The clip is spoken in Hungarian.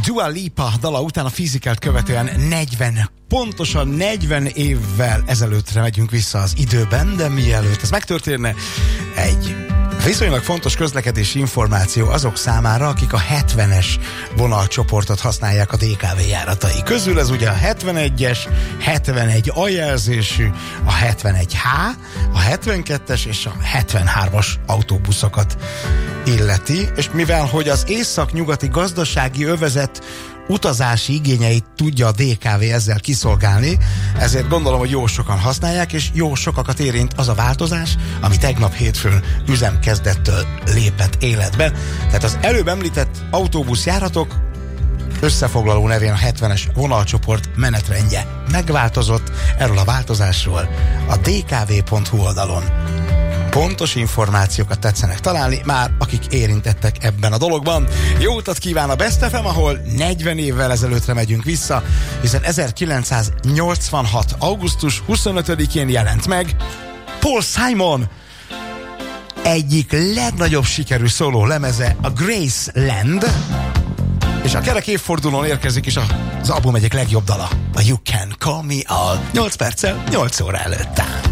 Dua Lipa dala után a Physicalt követően pontosan 40 évvel ezelőttre megyünk vissza az időben, de mielőtt ez megtörténne, egy viszonylag fontos közlekedési információ azok számára, akik a 70-es vonalcsoportot használják a DKV járatai közül. Ez ugye a 71-es, 71 aljelzésű, a 71H, a 72-es és a 73-as autóbuszokat illeti, és mivel hogy az észak-nyugati gazdasági övezet utazási igényeit tudja a DKV ezzel kiszolgálni, ezért gondolom, hogy jó sokan használják, és jó sokakat érint az a változás, ami tegnap hétfőn üzemkezdettől lépett életbe. Tehát az előbb említett autóbuszjáratok összefoglaló nevén a 70-es vonalcsoport menetrendje megváltozott. Erről a változásról a dkv.hu oldalon pontos információkat tetszenek találni, már akik érintettek ebben a dologban. Jó utat kíván a Best FM, ahol 40 évvel ezelőttre megyünk vissza, hiszen 1986. augusztus 25-én jelent meg Paul Simon egyik legnagyobb sikerű szóló lemeze, a Graceland, és a kerek évfordulón érkezik is az album egyik legjobb dala, a You Can Call Me All. 8 perccel 8 óra előtt.